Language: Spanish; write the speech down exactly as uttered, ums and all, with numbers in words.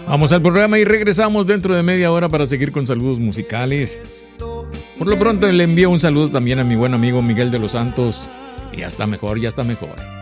Vamos al programa y regresamos dentro de media hora para seguir con saludos musicales. Por lo pronto le envío un saludo también a mi buen amigo Miguel de los Santos. Y ya está mejor, ya está mejor.